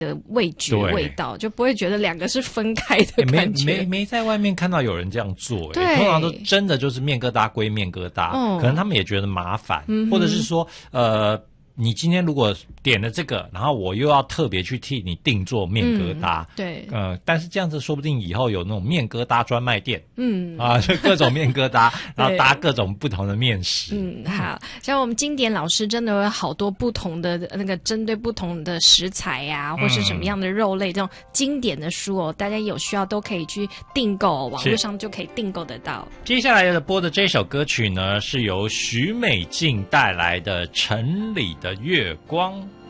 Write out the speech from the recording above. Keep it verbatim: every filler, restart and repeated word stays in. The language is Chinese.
的味觉味道，就不会觉得两个是分开的感觉。 没没没在外面看到有人这样做、欸， 对， 通常都真的就是面疙瘩归面疙瘩、嗯，可能他们也觉得麻烦、嗯，或者是说呃。你今天如果点了这个，然后我又要特别去替你定做面疙瘩、嗯， 对， 呃，但是这样子说不定以后有那种面疙瘩专卖店， 嗯啊，就各种面疙瘩，然后搭各种不同的面食。 嗯，好像我们经典老师真的有好多不同的那个针对不同的食材呀、啊，或是什么样的肉类、嗯、这种经典的书哦，大家有需要都可以去订购，网络上就可以订购得到。 接下来的播的这首歌曲呢，是由许美静带来的《城里的月光》。